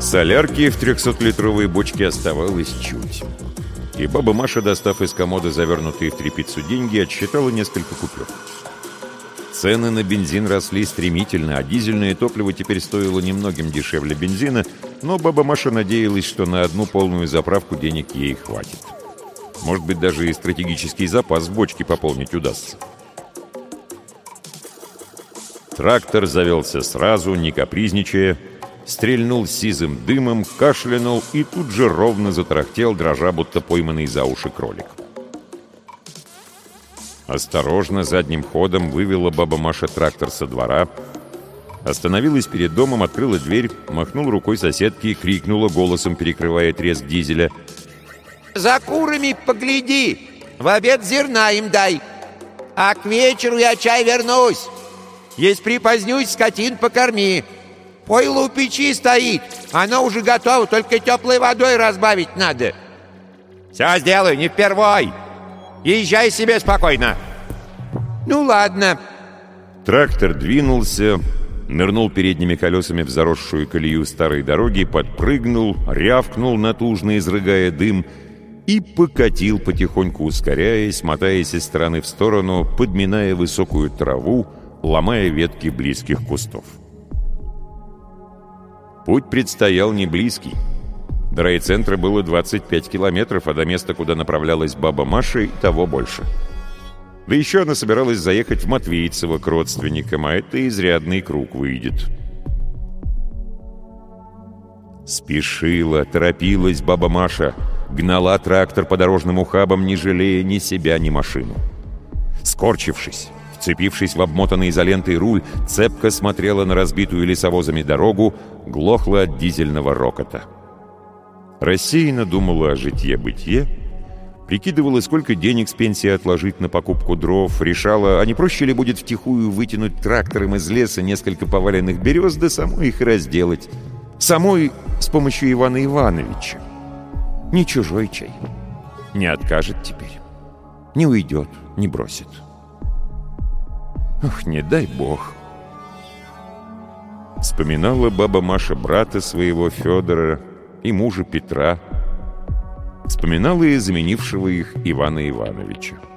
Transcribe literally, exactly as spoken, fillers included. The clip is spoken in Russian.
Солярки в трехсотлитровой бочке оставалось чуть. И баба Маша, достав из комода завернутые в тряпицу деньги, отсчитала несколько купюр. Цены на бензин росли стремительно, а дизельное топливо теперь стоило немногим дешевле бензина, но баба Маша надеялась, что на одну полную заправку денег ей хватит. Может быть, даже и стратегический запас в бочке пополнить удастся. Трактор завелся сразу, не капризничая, стрельнул сизым дымом, кашлянул и тут же ровно затарахтел, дрожа, будто пойманный за уши кролик. Осторожно, задним ходом вывела баба Маша трактор со двора, остановилась перед домом, открыла дверь, махнула рукой соседке и крикнула голосом, перекрывая треск дизеля: «За курами погляди, в обед зерна им дай, а к вечеру я чай вернусь. Если припозднюсь, скотин покорми. Пойло у печи стоит, оно уже готово, только теплой водой разбавить надо». «Все сделаю, не впервой. Езжай себе спокойно». «Ну ладно». Трактор двинулся, нырнул передними колесами в заросшую колею старой дороги, подпрыгнул, рявкнул, натужно изрыгая дым, и покатил, потихоньку ускоряясь, мотаясь из стороны в сторону, подминая высокую траву, ломая ветки близких кустов. Путь предстоял не близкий. До райцентра было двадцать пять километров, а до места, куда направлялась баба Маша, и того больше. Да еще она собиралась заехать в Матвеевцево к родственникам, а это изрядный круг выйдет. Спешила, торопилась баба Маша, гнала трактор по дорожным ухабам, не жалея ни себя, ни машину. Скорчившись, вцепившись в обмотанный изолентой руль, цепко смотрела на разбитую лесовозами дорогу, глохла от дизельного рокота. Рассеянно думала о житье-бытие, прикидывала, сколько денег с пенсии отложить на покупку дров, решала, а не проще ли будет втихую вытянуть трактором из леса несколько поваленных берез, да самой их разделать. Самой с помощью Ивана Ивановича. Не чужой чай. Не откажет теперь. Не уйдет, не бросит. Ох, не дай бог. Вспоминала баба Маша брата своего Федора и мужа Петра. Вспоминала и заменившего их Ивана Ивановича.